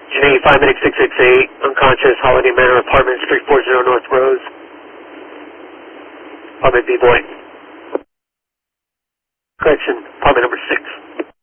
Janae, 5 minutes 668, unconscious, Holiday Manor Apartments, 340 North Rose. Apartment B-Boy. Correction, apartment number 6.